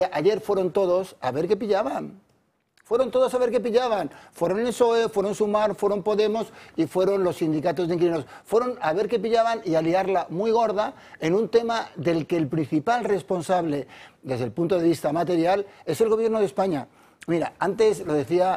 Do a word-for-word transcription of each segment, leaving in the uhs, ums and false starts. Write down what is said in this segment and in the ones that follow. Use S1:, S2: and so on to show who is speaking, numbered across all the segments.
S1: Ayer fueron todos a ver qué pillaban. Fueron todos a ver qué pillaban. Fueron el P S O E, fueron Sumar, fueron Podemos y fueron los sindicatos de inquilinos. Fueron a ver qué pillaban y a liarla muy gorda en un tema del que el principal responsable, desde el punto de vista material, es el Gobierno de España. Mira, antes lo decía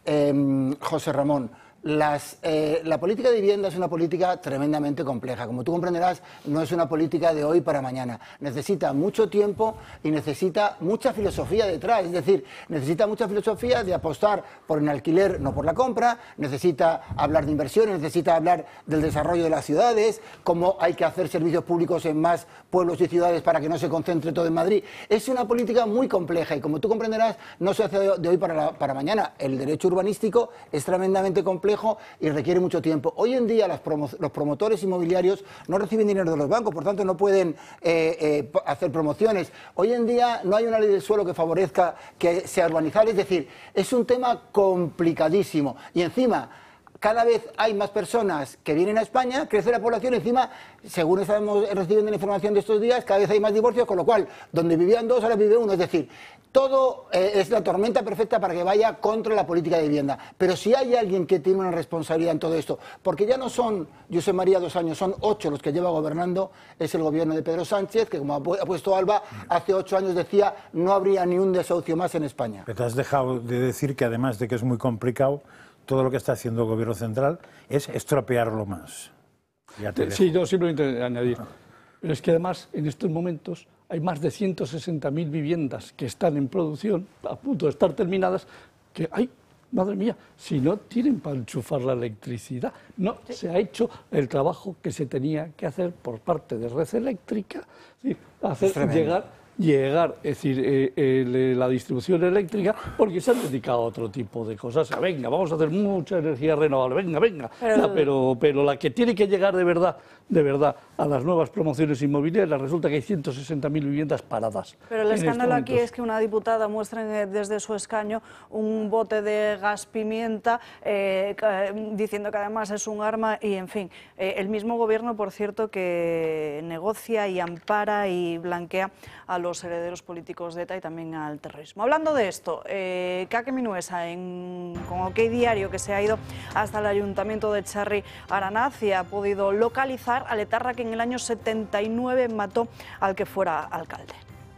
S1: eh, José Ramón. Las, eh, la política de vivienda es una política tremendamente compleja. Como tú comprenderás, no es una política de hoy para mañana. Necesita mucho tiempo y necesita mucha filosofía detrás. Es decir, necesita mucha filosofía de apostar por el alquiler, no por la compra. Necesita hablar de inversiones, necesita hablar del desarrollo de las ciudades, cómo hay que hacer servicios públicos en más pueblos y ciudades para que no se concentre todo en Madrid. Es una política muy compleja y, como tú comprenderás, no se hace de hoy para, la, para mañana. El derecho urbanístico es tremendamente complejo y requiere mucho tiempo. Hoy en día las promo los promotores inmobiliarios no reciben dinero de los bancos, por tanto no pueden eh, eh, hacer promociones. Hoy en día no hay una ley del suelo que favorezca que sea urbanizable, es decir, es un tema complicadísimo y encima cada vez hay más personas que vienen a España, crece la población, encima, según estamos recibiendo la información de estos días, cada vez hay más divorcios, con lo cual, donde vivían dos, ahora vive uno. Es decir, todo eh, es la tormenta perfecta para que vaya contra la política de vivienda. Pero si hay alguien que tiene una responsabilidad en todo esto, porque ya no son José María dos años, son ocho los que lleva gobernando, es el gobierno de Pedro Sánchez, que como ha puesto Alba, hace ocho años decía no habría ni un desahucio más en España.
S2: Pero te has dejado de decir que, además de que es muy complicado, todo lo que está haciendo el Gobierno central es estropearlo más. Ya te
S3: sí, yo simplemente añadir. Pero es que además, en estos momentos, hay más de ciento sesenta mil viviendas que están en producción, a punto de estar terminadas, que, ay, madre mía, si no tienen para enchufar la electricidad. No, sí. Se ha hecho el trabajo que se tenía que hacer por parte de Red Eléctrica, ¿sí? Hacer llegar... llegar, es decir, eh, eh, la distribución eléctrica, porque se han dedicado a otro tipo de cosas. Venga, vamos a hacer mucha energía renovable, venga, venga. Pero, la, pero, pero la que tiene que llegar de verdad, de verdad, a las nuevas promociones inmobiliarias, resulta que hay ciento sesenta mil viviendas paradas.
S4: Pero el escándalo aquí es que una diputada muestra desde su escaño un bote de gas pimienta, eh, diciendo que además es un arma y, en fin, eh, el mismo gobierno, por cierto, que negocia y ampara y blanquea a los herederos políticos de ETA y también al terrorismo. Hablando de esto, eh, Kake Minuesa, en, con OK Diario, que se ha ido hasta el ayuntamiento de Txarri Aranaz y ha podido localizar al etarra que en el año setenta y nueve mató al que fuera alcalde.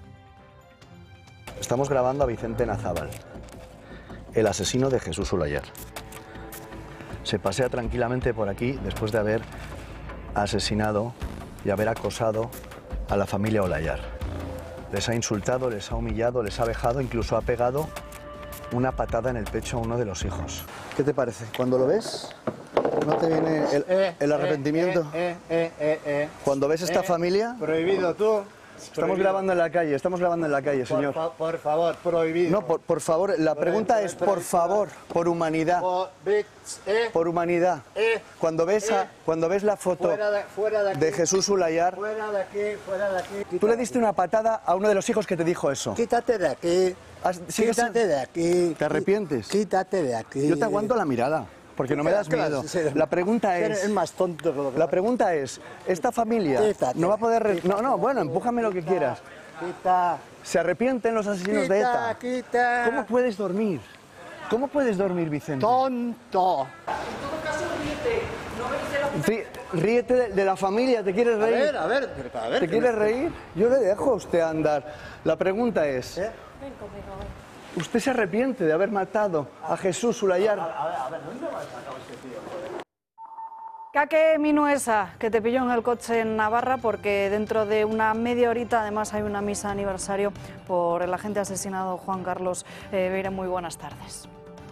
S5: Estamos grabando a Vicente Nazábal, el asesino de Jesús Ulayar. Se pasea tranquilamente por aquí después de haber asesinado y haber acosado a la familia Ulayar. Les ha insultado, les ha humillado, les ha vejado, incluso ha pegado una patada en el pecho a uno de los hijos. ¿Qué te parece? Cuando lo ves, ¿no te viene el,
S1: eh,
S5: el arrepentimiento?
S1: Eh, eh, eh, eh,
S5: Cuando ves esta
S1: eh,
S5: familia...
S1: Prohibido tú.
S5: Estamos
S1: Prohibido.
S5: grabando en la calle, estamos grabando en la calle, señor.
S1: Por, fa por favor, prohibido.
S5: No, por, por favor, la pregunta es, por favor, por humanidad.
S1: Por, eh,
S5: por humanidad.
S1: Eh,
S5: cuando, ves a,
S1: eh,
S5: cuando ves la foto
S1: fuera de, fuera de, aquí,
S5: de Jesús Ulayar,
S1: fuera de aquí, fuera de aquí.
S5: tú le diste una patada a uno de los hijos que te dijo eso.
S1: Quítate de aquí.
S5: Has, ¿sigues,
S1: Quítate de aquí.
S5: ¿Te arrepientes?
S1: Quítate de aquí.
S5: Yo te aguanto la mirada, porque no me das miedo. La pregunta es...
S1: Eres más tonto que lo que...
S5: La pregunta es, ¿esta familia
S1: Quítate,
S5: no va a poder... Re...
S1: quítate,
S5: No, no, bueno, empújame lo que quieras.
S1: Quita.
S5: ¿Se arrepienten los asesinos
S1: Quita,
S5: de ETA?
S1: Quita.
S5: ¿Cómo puedes dormir? ¿Cómo puedes dormir, Vicente?
S1: Tonto.
S5: Rí, ríete de, de la familia, ¿te quieres reír?
S1: A ver, a ver, a ver.
S5: ¿Te quieres reír? Yo le dejo a usted andar. La pregunta es...
S1: ¿Eh?
S5: ¿Usted se arrepiente de haber matado a Jesús Ulayar?
S1: A ver, a ver, ¿dónde va a sacar este tío?
S4: Kake Minuesa, que te pilló en el coche en Navarra, porque dentro de una media horita además hay una misa aniversario por el agente asesinado Juan Carlos eh, Beira. Muy buenas tardes.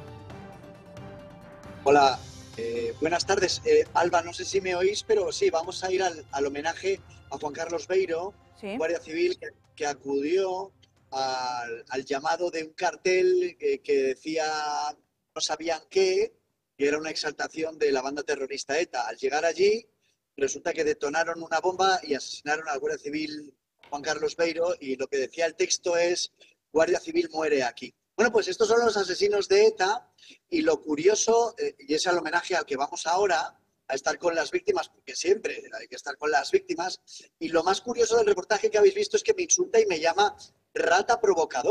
S6: Hola, eh, buenas tardes. Eh, Alba, no sé si me oís, pero sí, vamos a ir al, al homenaje a Juan Carlos Beiro, ¿sí? Guardia Civil que, que acudió al, al llamado de un cartel que, que decía no sabían qué, que era una exaltación de la banda terrorista ETA. Al llegar allí, resulta que detonaron una bomba y asesinaron al Guardia Civil Juan Carlos Beiro, y lo que decía el texto es: Guardia Civil muere aquí. Bueno, pues estos son los asesinos de ETA, y lo curioso, eh, y es el homenaje al que vamos ahora, a estar con las víctimas, porque siempre hay que estar con las víctimas, y lo más curioso del reportaje que habéis visto es que me insulta y me llama rata provocador.